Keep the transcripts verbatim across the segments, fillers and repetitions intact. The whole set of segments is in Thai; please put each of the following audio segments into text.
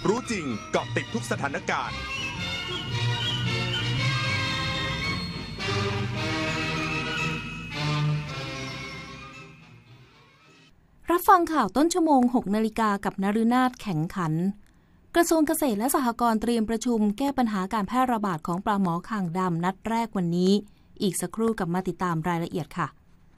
รู้จริงเกาะติดทุกสถานการณ์รับฟังข่าวต้นชั่วโมง หกนาฬิกากับนฤนาถแข็งขันกระทรวงเกษตรและสหกรณ์เตรียมประชุมแก้ปัญหาการแพร่ระบาดของปลาหมอคางดำนัดแรกวันนี้อีกสักครู่กลับมาติดตามรายละเอียดค่ะ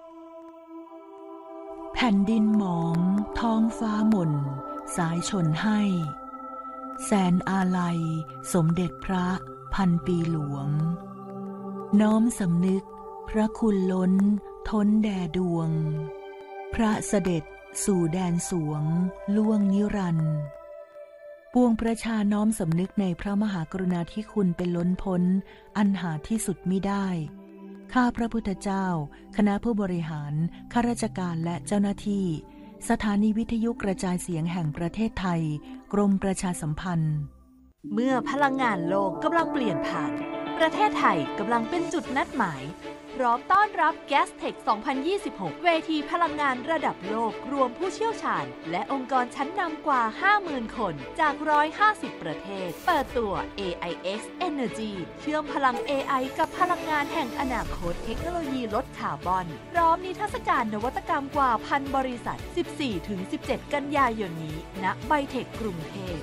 แผ่นดินหมองท้องฟ้าหม่นสายชนให้แสนอาลัยสมเด็จพระพันปีหลวงน้อมสำนึกพระคุณล้นท้นแด่ดวงพระเสด็จสู่แดนสวงล่วงนิรันดร์ปวงประชาน้อมสำนึกในพระมหากรุณาธิคุณเป็นล้นพ้นอันหาที่สุดมิได้ข้าพระพุทธเจ้าคณะผู้บริหารข้าราชการและเจ้าหน้าที่สถานีวิทยุกระจายเสียงแห่งประเทศไทยกรมประชาสัมพันธ์เมื่อพลังงานโลกกำลังเปลี่ยนผ่านประเทศไทยกำลังเป็นจุดนัดหมายพร้อมต้อนรับ แกสเทค สองพันยี่สิบหก เวทีพลังงานระดับโลกรวมผู้เชี่ยวชาญและองค์กรชั้นนำกว่า ห้าหมื่น คนจาก หนึ่งร้อยห้าสิบ ประเทศเปิดตัว เอ ไอ เอ็กซ์ Energy เชื่อมพลัง เอ ไอ กับพลังงานแห่งอนาคตเทคโนโลยีลดคาร์บอนพร้อมนิทรรศการนวัตกรรมกว่าพันบริษัท สิบสี่ถึงสิบเจ็ด กันยายนนี้ณไบเทคกรุงเทพ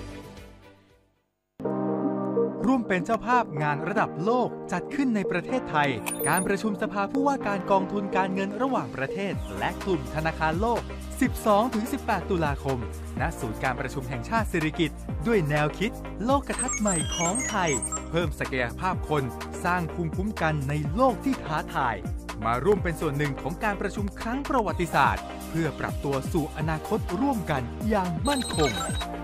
ร่วมเป็นเจ้าภาพงานระดับโลกจัดขึ้นในประเทศไทยการประชุมสภาผู้ว่าการกองทุนการเงินระหว่างประเทศและกลุ่มธนาคารโลก สิบสองถึงสิบแปด ตุลาคมณศูนย์การประชุมแห่งชาติสิริกิติ์ด้วยแนวคิดโลกทัศน์ใหม่ของไทยเพิ่มศักยภาพคนสร้างภูมิคุ้มกันในโลกที่ท้าทายมาร่วมเป็นส่วนหนึ่งของการประชุมครั้งประวัติศาสตร์เพื่อปรับตัวสู่อนาคตร่วมกันอย่างมั่นคง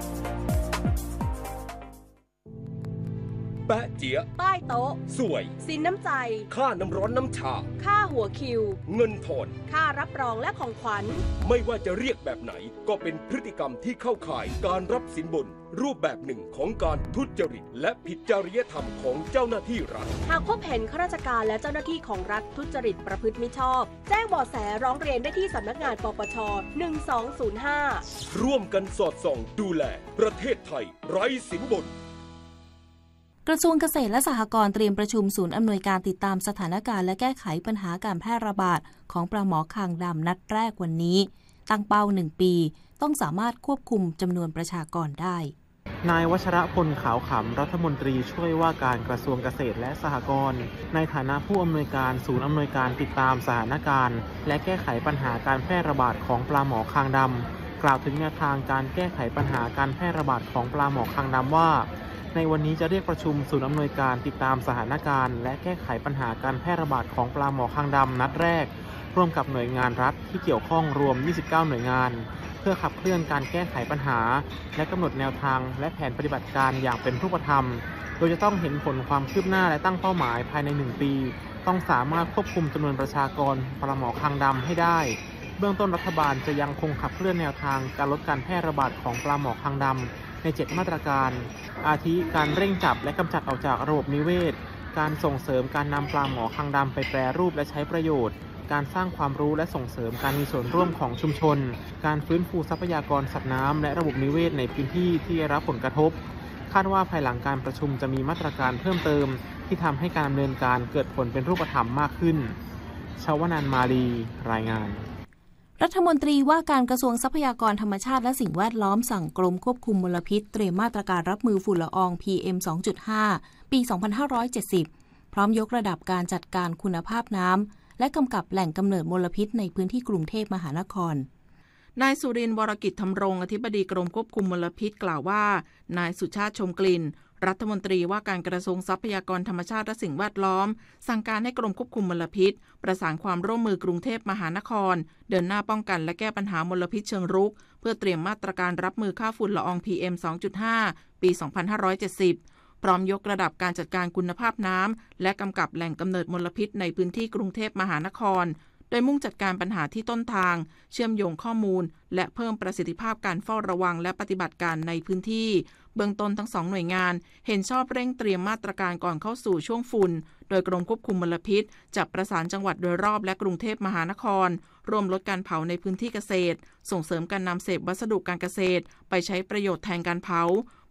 แปะเจี๊ยะใต้โต๊ะสวยสินน้ำใจค่าน้ำร้อนน้ำชาค่าหัวคิวเงินทอนค่ารับรองและของขวัญไม่ว่าจะเรียกแบบไหนก็เป็นพฤติกรรมที่เข้าข่ายการรับสินบนรูปแบบหนึ่งของการทุจริตและผิดจริยธรรมของเจ้าหน้าที่รัฐหากพบเห็นข้าราชการและเจ้าหน้าที่ของรัฐทุจริตประพฤติมิชอบแจ้งเบาะแสร้องเรียนได้ที่สำนักงานปปชหนึ่งสองศูนย์ห้าร่วมกันสอดส่องดูแลประเทศไทยไร้สินบนกระทรวงเกษตรและสหกรณ์เตรียมประชุมศูนย์อำนวยการติดตามสถานการณ์และแก้ไขปัญหาการแพร่ระบาดของปลาหมอคางดำนัดแรกวันนี้ตั้งเป้าหนึ่งปีต้องสามารถควบคุมจำนวนประชากรได้นายวัชรพลขาวขำรัฐมนตรีช่วยว่าการกระทรวงเกษตรและสหกรณ์ในฐานะผู้อำนวยการศูนย์อำนวยการติดตามสถานการณ์และแก้ไขปัญหาการแพร่ระบาดของปลาหมอคางดำกล่าวถึงแนวทางการแก้ไขปัญหาการแพร่ระบาดของปลาหมอคางดำว่าในวันนี้จะเรียกประชุมศูนย์อำนวยการติดตามสถานการณ์และแก้ไขปัญหาการแพร่ระบาดของปลาหมอคางดำนัดแรกร่วมกับหน่วยงานรัฐที่เกี่ยวข้องรวมยี่สิบเก้าหน่วยงานเพื่อขับเคลื่อนการแก้ไขปัญหาและกำหนดแนวทางและแผนปฏิบัติการอย่างเป็นรูปธรรมโดยจะต้องเห็นผลความคืบหน้าและตั้งเป้าหมายภายในหนึ่งปีต้องสามารถควบคุมจำนวนประชากรปลาหมอคางดำให้ได้เบื้องต้นรัฐบาลจะยังคงขับเคลื่อนแนวทางการลดการแพร่ระบาดของปลาหมอคางดำในเจ็ดมาตรการอาทิการเร่งจับและกำจัดออกจากระบบนิเวศการส่งเสริมการนำปลาหมอคางดำไปแปรรูปและใช้ประโยชน์การสร้างความรู้และส่งเสริมการมีส่วนร่วมของชุมชนการฟื้นฟูทรัพยากรสัตว์น้ำและระบบนิเวศในพื้นที่ที่ได้รับผลกระทบคาดว่าภายหลังการประชุมจะมีมาตรการเพิ่มเติมที่ทำให้การดำเนินการเกิดผลเป็นรูปธรรมมากขึ้นชวนันท์ มาลีรายงานรัฐมนตรีว่าการกระทรวงทรัพยากรธรรมชาติและสิ่งแวดล้อมสั่งกรมควบคุมมลพิษเตรียมมาตรการรับมือฝุ่นละออง พี เอ็ม สองจุดห้า ปี สองพันห้าร้อยเจ็ดสิบ พร้อมยกระดับการจัดการคุณภาพน้ำและกำกับแหล่งกำเนิดมลพิษในพื้นที่กรุงเทพมหานครนายสุรินทร์ วรกิจธำรงอธิบดีกรมควบคุมมลพิษกล่าวว่านายสุชาติชมกลิ่นรัฐมนตรีว่าการกระทรวงทรัพยากรธรรมชาติและสิ่งแวดล้อมสั่งการให้กรมควบคุมมลพิษประสานความร่วมมือกรุงเทพมหานครเดินหน้าป้องกันและแก้ปัญหามลพิษเชิงรุกเพื่อเตรียมมาตรการรับมือค่าฝุ่นละออง พี เอ็ม สองจุดห้า ปี สองพันห้าร้อยเจ็ดสิบ พร้อมยกระดับการจัดการคุณภาพน้ำและกำกับแหล่งกำเนิดมลพิษในพื้นที่กรุงเทพมหานครโดยมุ่งจัดการปัญหาที่ต้นทางเชื่อมโยงข้อมูลและเพิ่มประสิทธิภาพการเฝ้าระวังและปฏิบัติการในพื้นที่เบื้องต้นทั้งสองหน่วยงานเห็นชอบเร่งเตรียมมาตรการก่อนเข้าสู่ช่วงฝุ่นโดยกรมควบคุมมลพิษจะประสานจังหวัดโดยรอบและกรุงเทพมหานครร่วมลดการเผาในพื้นที่เกษตรส่งเสริมการนำเศษวัสดุการเกษตรไปใช้ประโยชน์แทนการเผา